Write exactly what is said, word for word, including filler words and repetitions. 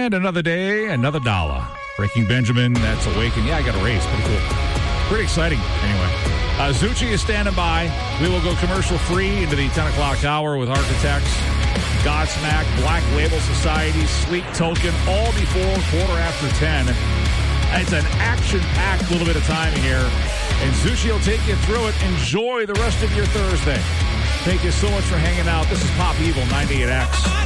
And another day, another dollar. Breaking Benjamin, that's Awaken. Yeah, I got a raise. Pretty cool. Pretty exciting, anyway. Uh, Zucci is standing by. We will go commercial-free into the ten o'clock hour with Architects, Godsmack, Black Label Society, Sleek Token, all before quarter after ten. It's an action-packed little bit of time here, and Zucci will take you through it. Enjoy the rest of your Thursday. Thank you so much for hanging out. This is Pop Evil ninety-eight X.